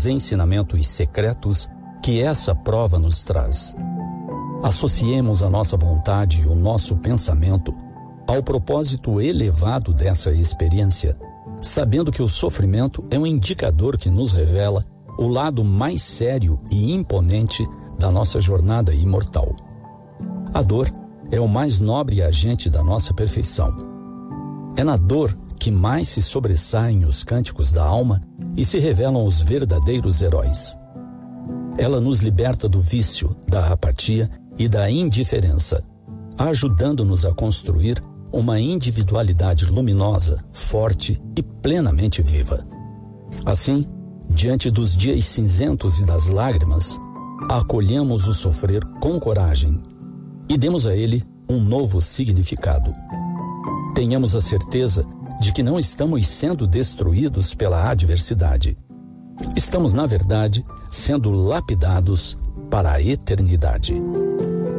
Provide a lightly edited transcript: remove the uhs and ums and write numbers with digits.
os ensinamentos secretos que essa prova nos traz. Associemos a nossa vontade e o nosso pensamento ao propósito elevado dessa experiência, sabendo que o sofrimento é um indicador que nos revela o lado mais sério e imponente da nossa jornada imortal. A dor é o mais nobre agente da nossa perfeição. É na dor que mais se sobressaem os cânticos da alma e se revelam os verdadeiros heróis. Ela nos liberta do vício, da apatia e da indiferença, ajudando-nos a construir uma individualidade luminosa, forte e plenamente viva. Assim, diante dos dias cinzentos e das lágrimas, acolhemos o sofrer com coragem e demos a ele um novo significado. Tenhamos a certeza de que não estamos sendo destruídos pela adversidade. Estamos, na verdade, sendo lapidados para a eternidade.